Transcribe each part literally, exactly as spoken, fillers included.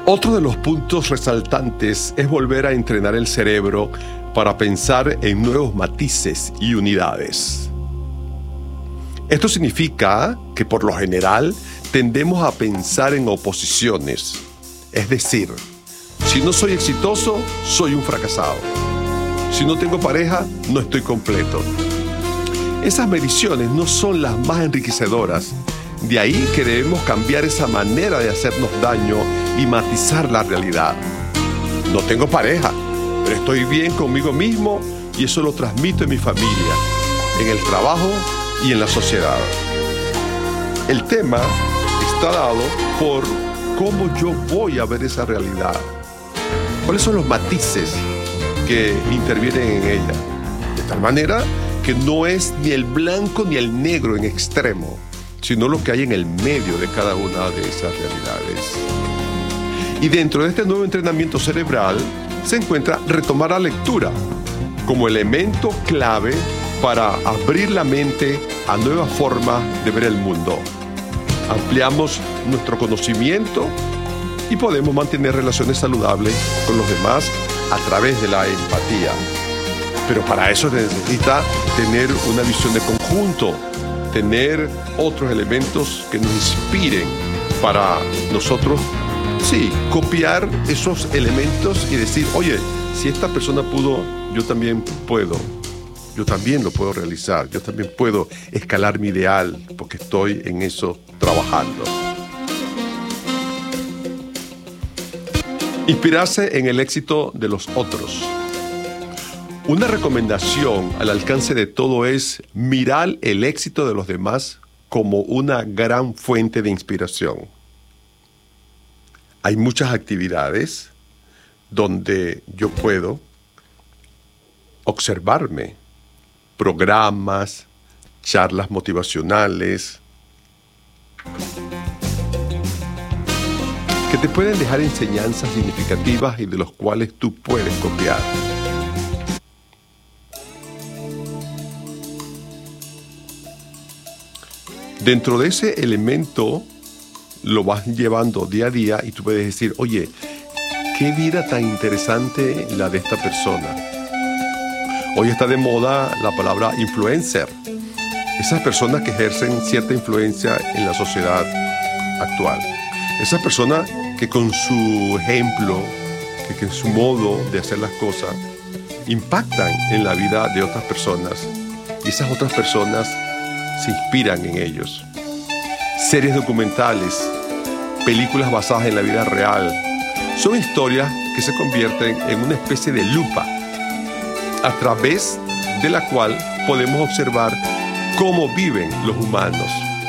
Otro de los puntos resaltantes es volver a entrenar el cerebro para pensar en nuevos matices y unidades. Esto significa que por lo general tendemos a pensar en oposiciones. Es decir, si no soy exitoso, soy un fracasado. Si no tengo pareja, no estoy completo. Esas mediciones no son las más enriquecedoras. De ahí que debemos cambiar esa manera de hacernos daño y matizar la realidad. No tengo pareja, pero estoy bien conmigo mismo y eso lo transmito en mi familia, en el trabajo y en la sociedad. El tema está dado por cómo yo voy a ver esa realidad. ¿Cuáles son los matices que intervienen en ella? De tal manera que no es ni el blanco ni el negro en extremo, sino lo que hay en el medio de cada una de esas realidades. Y dentro de este nuevo entrenamiento cerebral se encuentra retomar la lectura como elemento clave para abrir la mente a nuevas formas de ver el mundo. Ampliamos nuestro conocimiento y podemos mantener relaciones saludables con los demás a través de la empatía. Pero para eso se necesita tener una visión de conjunto, tener otros elementos que nos inspiren para nosotros, sí, copiar esos elementos y decir, oye, si esta persona pudo, yo también puedo, yo también lo puedo realizar, yo también puedo escalar mi ideal, porque estoy en eso trabajando. Inspirarse en el éxito de los otros. Una recomendación al alcance de todo es mirar el éxito de los demás como una gran fuente de inspiración. Hay muchas actividades donde yo puedo observarme, programas, charlas motivacionales, que te pueden dejar enseñanzas significativas y de los cuales tú puedes copiar. Dentro de ese elemento lo vas llevando día a día y tú puedes decir, oye, qué vida tan interesante la de esta persona. Hoy está de moda la palabra influencer. Esas personas que ejercen cierta influencia en la sociedad actual. Esas personas que con su ejemplo, que con su modo de hacer las cosas, impactan en la vida de otras personas. Y esas otras personas se inspiran en ellos. Series documentales, películas basadas en la vida real, son historias que se convierten en una especie de lupa a través de la cual podemos observar cómo viven los humanos.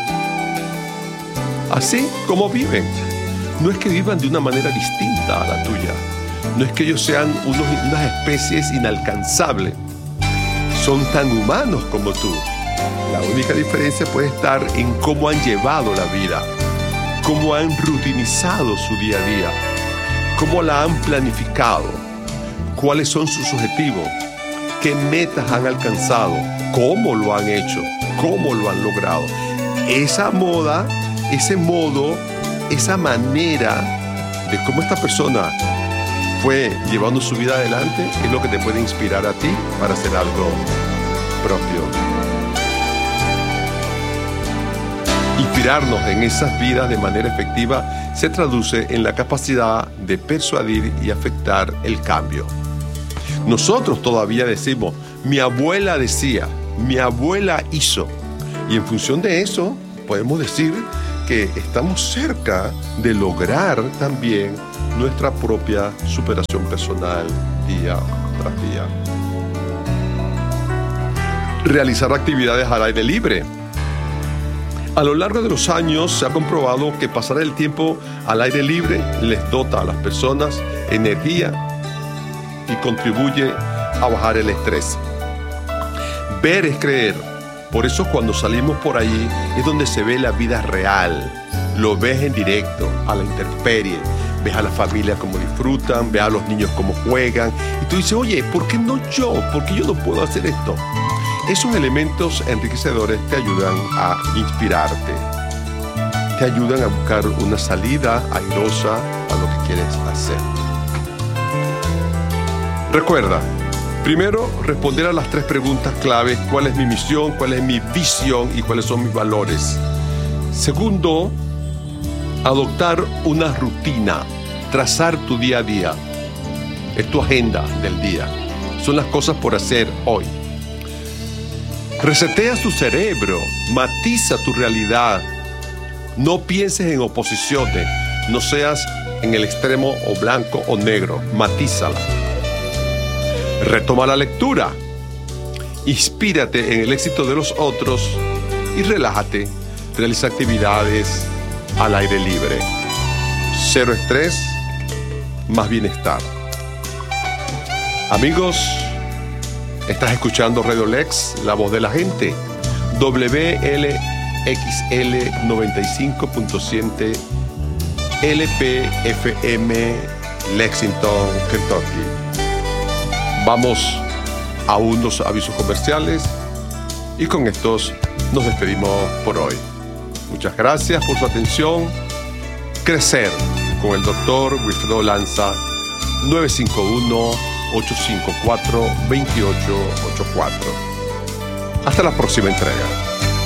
Así como viven. No es que vivan de una manera distinta a la tuya. No es que ellos sean unos, unas especies inalcanzables. Son tan humanos como tú. La única diferencia puede estar en cómo han llevado la vida, cómo han rutinizado su día a día, cómo la han planificado, cuáles son sus objetivos, qué metas han alcanzado, cómo lo han hecho, cómo lo han logrado. Esa moda, ese modo, esa manera de cómo esta persona fue llevando su vida adelante es lo que te puede inspirar a ti para hacer algo propio. Inspirarnos en esas vidas de manera efectiva se traduce en la capacidad de persuadir y afectar el cambio. Nosotros todavía decimos, mi abuela decía, mi abuela hizo. Y en función de eso, podemos decir que estamos cerca de lograr también nuestra propia superación personal día tras día. Realizar actividades al aire libre. A lo largo de los años se ha comprobado que pasar el tiempo al aire libre les dota a las personas energía y contribuye a bajar el estrés. Ver es creer. Por eso cuando salimos por ahí es donde se ve la vida real. Lo ves en directo, a la intemperie. Ves a la familia cómo disfrutan, ves a los niños cómo juegan. Y tú dices, oye, ¿por qué no yo? ¿Por qué yo no puedo hacer esto? Esos elementos enriquecedores te ayudan a inspirarte. Te ayudan a buscar una salida airosa a lo que quieres hacer. Recuerda, primero, responder a las tres preguntas claves: ¿cuál es mi misión? ¿Cuál es mi visión? ¿Y cuáles son mis valores? Segundo, adoptar una rutina, trazar tu día a día. Es tu agenda del día. Son las cosas por hacer hoy. Resetea tu cerebro, matiza tu realidad. No pienses en oposiciones, no seas en el extremo o blanco o negro, matízala. Retoma la lectura. Inspírate en el éxito de los otros y relájate. Realiza actividades al aire libre. Cero estrés, más bienestar. Amigos, estás escuchando Radio Lex, la voz de la gente. W L X L noventa y cinco punto siete L P F M, Lexington, Kentucky. Vamos a unos avisos comerciales y con estos nos despedimos por hoy. Muchas gracias por su atención. Crecer con el doctor Wilfredo Lanza, nueve cinco uno, ocho cinco cuatro, dos ocho ocho cuatro. Hasta la próxima entrega.